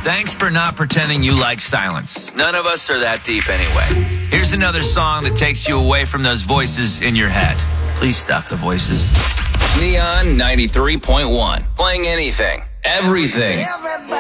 Thanks for not pretending you like silence. None of us are that deep anyway. Here's another song that takes you away from those voices in your head. Please stop the voices. Neon 93.1. Playing anything, everything.